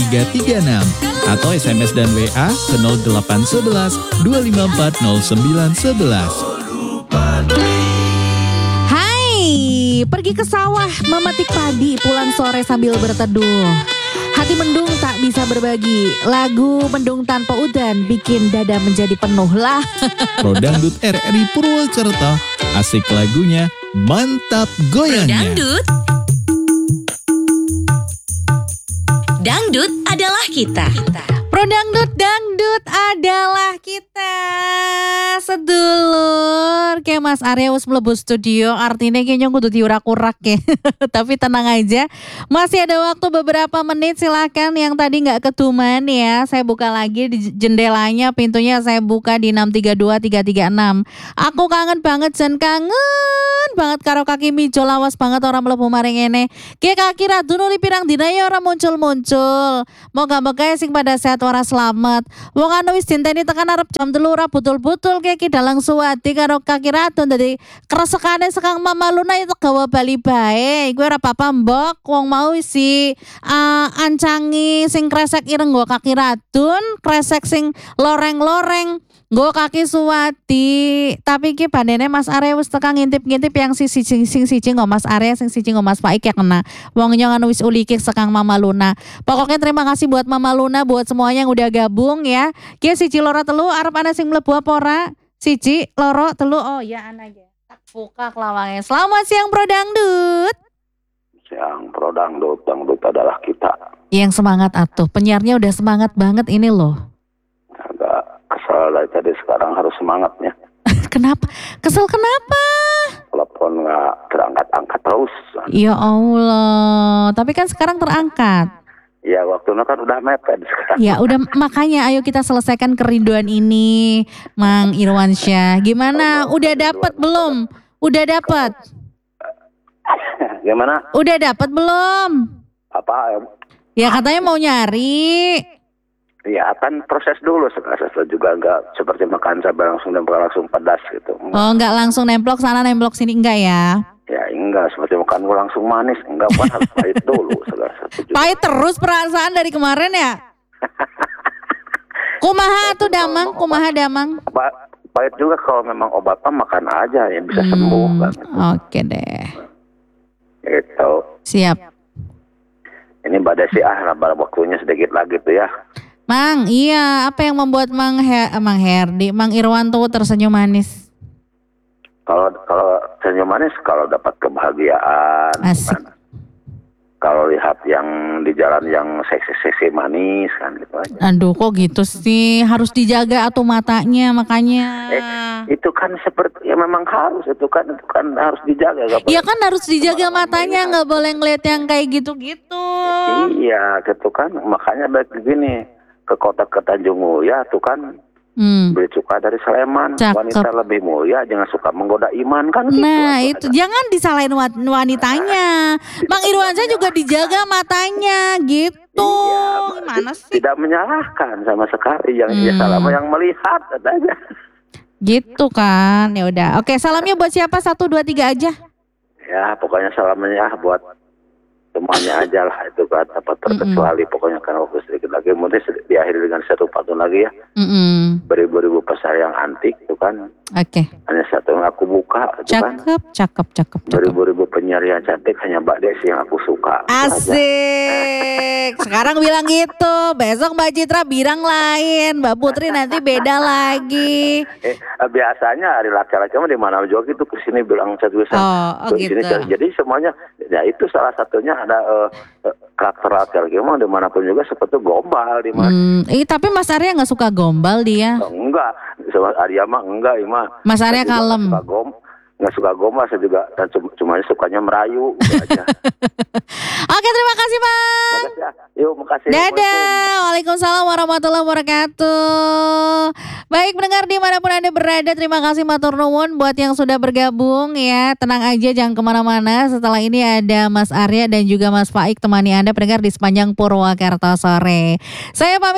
0336 atau SMS dan WA ke 0811 254 0911. Hai, pergi ke sawah memetik padi, pulang sore sambil berteduh. Hati mendung tak bisa berbagi. Lagu Mendung Tanpa Udan bikin dada menjadi penuh lah. Pro Dangdut RRI Purwokerto, asik lagunya, mantap goyangnya. Dangdut. Dangdut adalah kita. Pro Dangdut, dangdut adalah kita. Sedulur, kayak Mas Arya wis mlebu studio, artinya kayaknya kudu diurak-urak ya. Tapi tenang aja, masih ada waktu beberapa menit, silakan yang tadi nggak ketuman ya. Saya buka lagi di jendelanya, pintunya saya buka di 632-336. Aku kangen banget, Jan, kangen banget karo kaki mijo, lawas banget orang mlebu maring ngene. Kayak kaki radu nuli pirang dina ya ora muncul-muncul. Moga-moga sing pada sehat ora selamat. Wong anu wis dinteni tekan arep jam 3 ora butul-butul kayak Dalang Suwadi karo kaki ratu dadi kresekane sekang Mama Luna itu gawa bali bae. Iku ora apa-apa mbok, wong mau si ancangi sing kresek ireng nggo kaki radun, kresek sing loreng-loreng nggo kaki Suwadi. Tapi iki bandene Mas Arya wis tekan ngintip-ngintip yang sing siji nggo Mas Arya, sing siji nggo Mas Faik ya kena. Wong nyong anu wis ulikik sekang Mama Luna. Pokoknya terima kasih buat Mama Luna, buat semuanya yang udah gabung ya. Ki siji loro telu arep ana sing mlebu apa ora? Siji loro telu, oh ya ana ge. Tak buka kelawangnya. Selamat siang Pro Dangdut. Siang Pro Dangdut, dangdut adalah kita. Yang semangat atuh, penyiarnya udah semangat banget ini loh. Agak kesel dari tadi, sekarang harus semangatnya. Kenapa? Kesel kenapa? Telepon nggak terangkat-angkat terus. Ya Allah, tapi kan sekarang terangkat. Ya waktunya kan udah mepet sekarang. Ya udah, makanya ayo kita selesaikan kerinduan ini, Mang Irwansyah. Gimana? Udah dapat belum? Udah dapat? Gimana? Udah dapat belum? Apa? Ya katanya mau nyari. Ya kan proses dulu, sekarang juga nggak seperti makan cabai langsung pedas gitu. Oh, nggak langsung nemplok sana nemplok sini, enggak ya? Ya enggak, seperti makan langsung manis, enggak, kan harus pahit dulu. Pahit terus perasaan dari kemarin ya? Kumaha tuh damang, kumaha damang? Pahit juga kalau memang obatnya makan aja ya bisa sembuh kan. Oke deh. Gitu. Siap. Ini Mbak Desi waktunya sedikit lagi tuh ya. Mang, iya, apa yang membuat Mang Irwanto tersenyum manis? Kalau senyum manis kalau dapat kebahagiaan. Asik. Kan? Kalau lihat yang di jalan yang seksi manis kan gitu aja. Aduh, kok gitu sih? Harus dijaga atau matanya makanya. Itu kan seperti ya memang harus itu kan harus dijaga. Iya kan harus dijaga matanya, nggak boleh ngeliat yang kayak gitu-gitu. Iya, gitu kan. Makanya baik begini, ke kota ke Tanjung Mulia tuh kan beli cuka dari Sleman. Cakep. Wanita lebih mulia, jangan suka menggoda iman kan gitu. Nah itu jangan disalahin wanitanya. Bang Irwansyah juga dijaga matanya gitu. Iya, Gimana sih? Tidak menyalahkan sama sekali, yang dia salah yang melihat aja. Gitu kan. Ya udah. Oke, salamnya buat siapa? 1, 2, 3 aja. Ya pokoknya salamnya buat semuanya aja lah, itu kan apa terkecuali pokoknya, karena waktu sedikit lagi mungkin diakhiri dengan satu pantun lagi ya. Beribu-ribu pasar yang antik itu kan. Oke. Hanya satu yang aku buka itu kan. Cakep. Beribu-ribu penyiar yang cantik, hanya Mbak Desi yang aku suka. Asik. Sekarang bilang gitu, besok Mbak Citra bilang lain, Mbak Putri nanti beda lagi. Biasanya hari laki-laki mah di mana juga gitu kesini bilang satu gitu. Jadi semuanya ya itu salah satunya ada karakter laki-laki mah dimanapun juga seperti gombal di mana. Tapi Mas Arya nggak suka gombal dia. Enggak, sama Arya mah enggak, Mas Arya kalem. Nggak suka gombal, saya juga, dan cuma sukanya merayu gitu aja. Oke, terima kasih Bang. Makasih ya. Yuk, makasih. Dadah. Waalaikumsalam warahmatullahi wabarakatuh. Baik pendengar dimanapun Anda berada, terima kasih matur nuwun buat yang sudah bergabung ya. Tenang aja, jangan kemana-mana. Setelah ini ada Mas Arya dan juga Mas Faik temani Anda pendengar di sepanjang Purwokerto sore. Saya pamit.